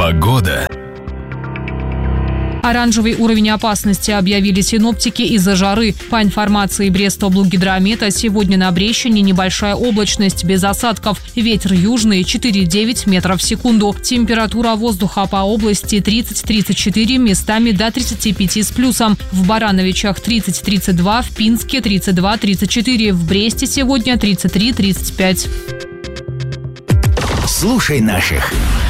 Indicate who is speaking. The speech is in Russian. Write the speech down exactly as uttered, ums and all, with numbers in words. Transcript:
Speaker 1: Погода.
Speaker 2: Оранжевый уровень опасности объявили синоптики из-за жары. По информации Брестоблгидромета, сегодня на Брещине небольшая облачность без осадков. Ветер южный четыре-девять метров в секунду. Температура воздуха по области тридцать-тридцать четыре, местами до тридцати пяти с плюсом. В Барановичах тридцать-тридцать два, в Пинске тридцать два-тридцать четыре, в Бресте сегодня тридцать три-тридцать пять.
Speaker 1: Слушай наших.